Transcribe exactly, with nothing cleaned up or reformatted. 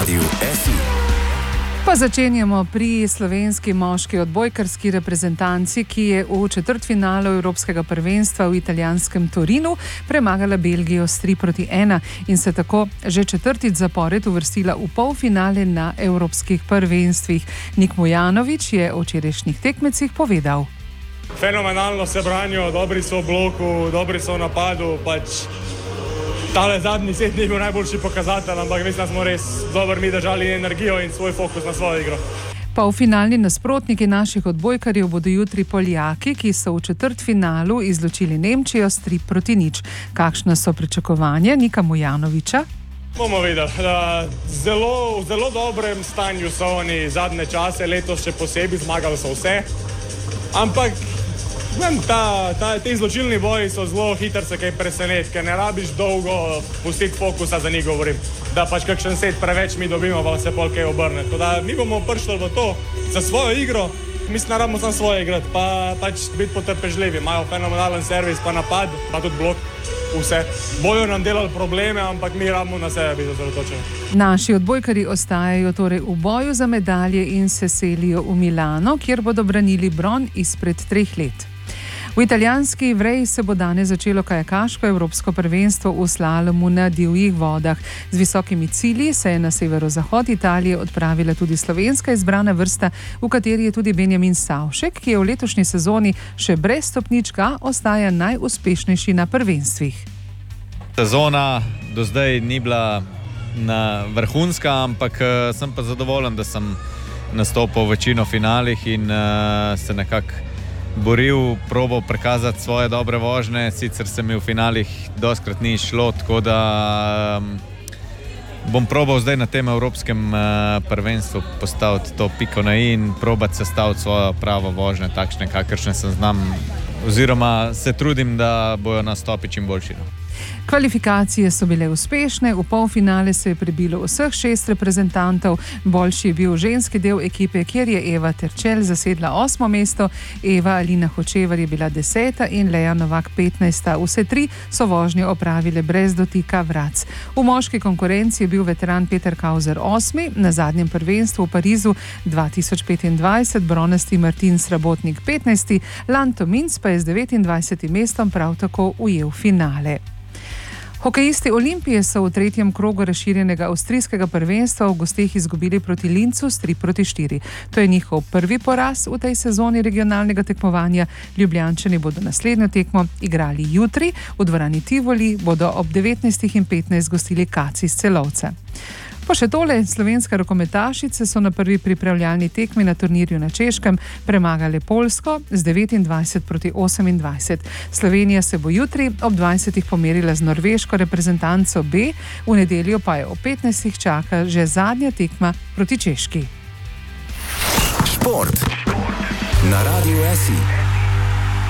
Radiu S I. Pa začenjamo pri slovenski moški odbojkarski reprezentanci, ki je v četrtfinalu Evropskega prvenstva v italijanskem Torinu premagala Belgijo s tri proti ena in se tako že četrtič zapored uvrstila v polfinale na evropskih prvenstvih. Nik Mujanović je o včerajšnjih tekmecih povedal. Fenomenalno se branijo, dobri so v bloku, dobri so v napadu, pač tale zadnji set ni bil najboljši pokazatelj, ampak mislim, da smo res dobro mi držali energijo in svoj fokus na svojo igro. Polfinalni nasprotniki naših odbojkarjev bodo jutri Poljaki, ki so v četrtfinalu izločili Nemčijo s tri proti nič. Kakšna so pričakovanja Nika Mujanovića? Bomo videli. Zelo, v zelo dobrem stanju so oni zadnje čase, letos še posebej, zmagali so vse. Ampak vem, ta, ta, te izločilni boji so zelo hitro se kaj preseneti, ker ne rabiš dolgo pustiti fokusa, za njih govorim. Da pač kakšen set preveč mi dobimo, pa se pol kaj obrne. Tako da mi bomo prišli v to za svojo igro, mislim, da rabimo samo svoje igrati, pa pač biti potrpežljivi. Imajo fenomenalen servis, pa napad, pa tudi blok, vse. Bojo nam delali probleme, ampak mi rabimo na sebe biti osredotočeni. Naši odbojkarji ostajajo torej v boju za medalje in se selijo v Milano, kjer bodo branili bron izpred treh let. V italijanski Ivreji se bo danes začelo kajakaško evropsko prvenstvo v slalomu na divjih vodah. Z visokimi cilji se je na severozahod Italije odpravila tudi slovenska izbrana vrsta, v kateri je tudi Benjamin Savšek, ki je v letošnji sezoni še brez stopnička ostaja najuspešnejši na prvenstvih. Sezona do zdaj ni bila na vrhunska, ampak sem pa zadovoljen, da sem nastopil v večino finalih in uh, se nekako boril, probal prikazati svoje dobre vožnje, sicer se mi v finalih dostkrat ni šlo, tako da um, bom probal zdaj na tem evropskem uh, prvenstvu postaviti to piko na i in probati sestaviti svojo pravo vožnje, takšne, kakršne sem znam, oziroma se trudim, da bojo nastopi čim boljši. No. Kvalifikacije so bile uspešne, v polfinale se je prebilo vseh šest reprezentantov, boljši je bil ženski del ekipe, kjer je Eva Terčelj zasedla osmo mesto, Eva Alina Hočevar je bila deseta in Leja Novak petnajsta. Vse tri so vožnje opravile brez dotika vrac. V moški konkurenci je bil veteran Peter Kauzer osmi, na zadnjem prvenstvu v Parizu dva tisoč petindvajset bronasti Martin Srabotnik petnajsti, Lanto Minc pa je z devetindvajsetim mestom prav tako ujel finale. Hokejisti Olimpije so v tretjem krogu razširjenega avstrijskega prvenstva v gosteh izgubili proti Linzu s tri proti štiri. To je njihov prvi poraz v tej sezoni regionalnega tekmovanja. Ljubljančani bodo naslednjo tekmo igrali jutri, v dvorani Tivoli bodo ob devetnajstih in petnajst gostili Kaci iz Celovca. Pa še tole, slovenske rokometašice so na prvi pripravljalni tekmi na turnirju na Češkem premagale Poljsko z devetindvajset proti osemindvajset. Slovenija se bo jutri ob dvajsetih pomerila z norveško reprezentanco B, v nedeljo pa je ob petnajstih čaka že zadnja tekma proti Češki. Šport na Radiu S I.